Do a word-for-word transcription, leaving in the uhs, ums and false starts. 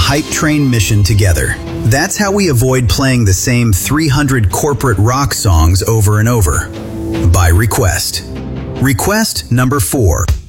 hype train mission together. That's how we avoid playing the same three hundred corporate rock songs over and over. By request. Request number four.